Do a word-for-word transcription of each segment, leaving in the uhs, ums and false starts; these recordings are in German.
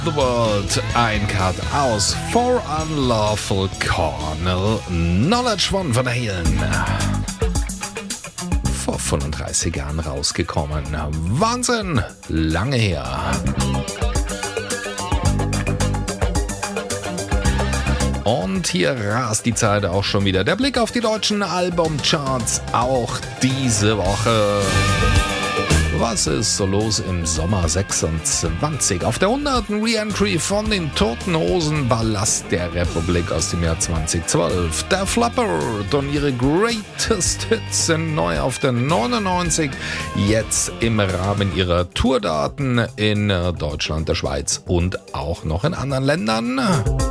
The World, ein Cut aus For Unlawful Carnal Knowledge von Van Halen. Vor fünfunddreißig Jahren rausgekommen. Wahnsinn, lange her. Und hier rast die Zeit auch schon wieder. Der Blick auf die deutschen Albumcharts auch diese Woche. Was ist so los im Sommer sechsundzwanzig? Auf der hunderten Re-Entry von den Toten Hosen, Ballast der Republik aus dem Jahr zweitausendzwölf. Der Flapper und ihre Greatest Hits sind neu auf der neunundneunzig. Jetzt im Rahmen ihrer Tourdaten in Deutschland, der Schweiz und auch noch in anderen Ländern.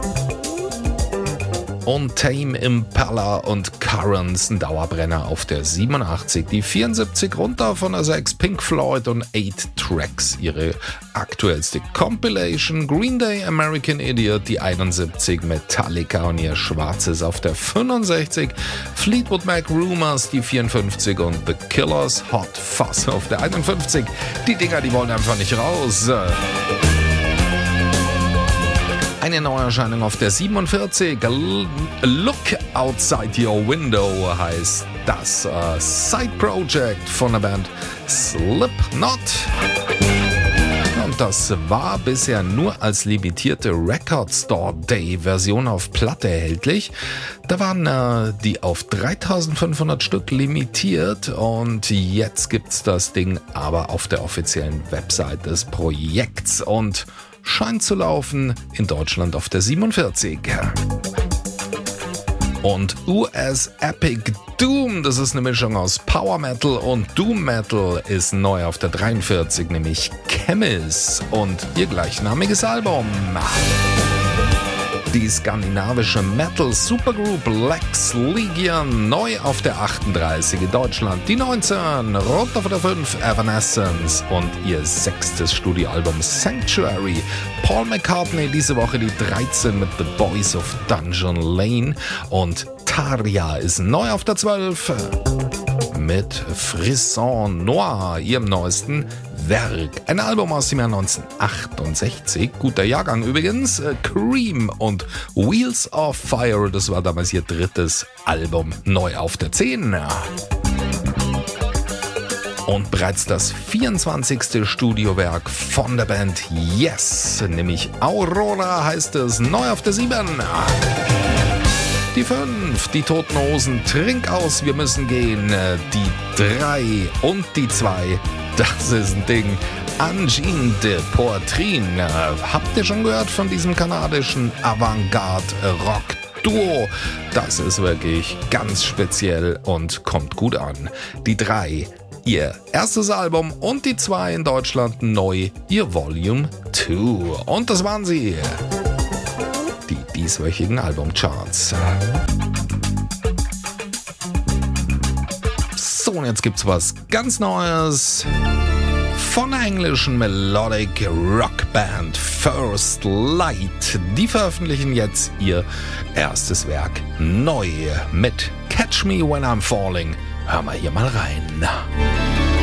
Und Tame Impala und Currents, ein Dauerbrenner auf der siebenundachtzig. Die vierundsiebzig runter von der sechs, Pink Floyd und acht Tracks. Ihre aktuellste Compilation, Green Day, American Idiot, die einundsiebzig. Metallica und ihr Schwarzes auf der fünfundsechzig. Fleetwood Mac Rumors, die vierundfünfzig. Und The Killers, Hot Fuzz auf der einundfünfzig. Die Dinger, die wollen einfach nicht raus. Eine Neuerscheinung auf der siebenundvierzig. Look Outside Your Window heißt das uh, Side Project von der Band Slipknot. Und das war bisher nur als limitierte Record Store Day Version auf Platte erhältlich. Da waren äh, die auf dreitausendfünfhundert Stück limitiert und jetzt gibt's das Ding aber auf der offiziellen Website des Projekts und scheint zu laufen in Deutschland auf der siebenundvierzig. Und U S Epic Doom, das ist eine Mischung aus Power Metal und Doom Metal, ist neu auf der dreiundvierzig, nämlich Chemis und ihr gleichnamiges Album. Die skandinavische Metal-Supergroup Lex Legion, neu auf der achtunddreißig in Deutschland. Die neunzehn, runter von der fünf, Evanescence und ihr sechstes Studioalbum Sanctuary. Paul McCartney diese Woche die dreizehn mit The Boys of Dungeon Lane und Tarja ist neu auf der zwölf mit Frisson Noir, ihrem neuesten Werk. Ein Album aus dem Jahr neunzehnhundertachtundsechzig, guter Jahrgang übrigens, Cream und Wheels of Fire, das war damals ihr drittes Album, neu auf der zehn. Und bereits das vierundzwanzigste Studiowerk von der Band Yes, nämlich Aurora heißt es, neu auf der sieben. Die fünf, die Toten Hosen, Trink aus, wir müssen gehen. Die drei und die zwei, das ist ein Ding. Angine de Poitrine. Habt ihr schon gehört von diesem kanadischen Avantgarde-Rock-Duo? Das ist wirklich ganz speziell und kommt gut an. Die drei, ihr erstes Album und die zwei in Deutschland neu, ihr Volume zwei. Und das waren sie. Die dieswöchigen Albumcharts. So, und jetzt gibt's was ganz Neues von der englischen Melodic Rockband First Light. Die veröffentlichen jetzt ihr erstes Werk neu mit Catch Me When I'm Falling. Hör mal hier mal rein.